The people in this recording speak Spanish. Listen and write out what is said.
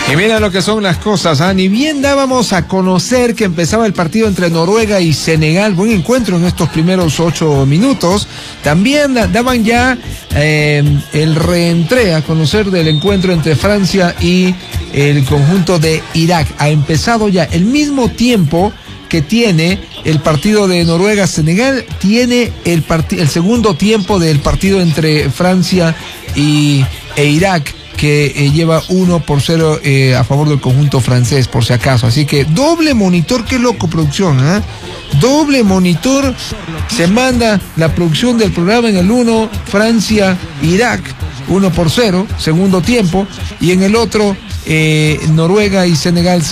Y mira lo que son las cosas, ¿ah? Ni bien dábamos a conocer que empezaba el partido entre Noruega y Senegal, buen encuentro en estos primeros 8 minutos, también daban ya el reentré a conocer del encuentro entre Francia y el conjunto de Irak. Ha empezado ya el mismo tiempo que tiene el partido de Noruega-Senegal, tiene el segundo tiempo del partido entre Francia e Irak, que lleva 1-0 a favor del conjunto francés, por si acaso. Así que doble monitor, qué loco producción, ¿eh? Doble monitor, se manda la producción del programa en el 1, Francia-Irak, 1-0, segundo tiempo, y en el otro, Noruega y Senegal